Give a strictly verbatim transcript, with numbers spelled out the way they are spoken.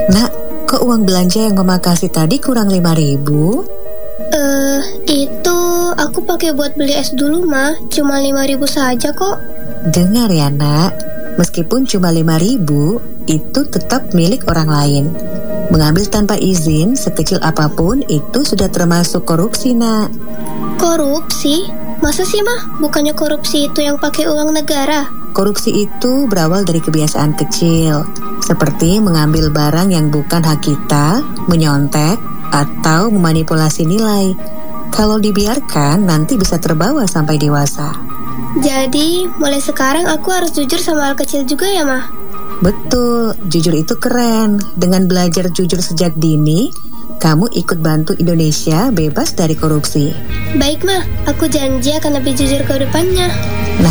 Nak, kok uang belanja yang Mama kasih tadi kurang lima ribu? Eh, uh, itu aku pakai buat beli es dulu, Ma. Cuma lima ribu saja kok. Dengar ya, Nak. Meskipun cuma lima ribu, itu tetap milik orang lain. Mengambil tanpa izin, sekecil apapun, itu sudah termasuk korupsi, Nak. Korupsi? Masa sih, Mah? Bukannya korupsi itu yang pakai uang negara? Korupsi itu berawal dari kebiasaan kecil, seperti mengambil barang yang bukan hak kita, menyontek, atau memanipulasi nilai. Kalau dibiarkan, nanti bisa terbawa sampai dewasa. Jadi, mulai sekarang aku harus jujur sama hal kecil juga ya, Mah? Betul, jujur itu keren. Dengan belajar jujur sejak dini, kamu ikut bantu Indonesia bebas dari korupsi. Baik, Mah. Aku janji akan lebih jujur ke depannya. Nah,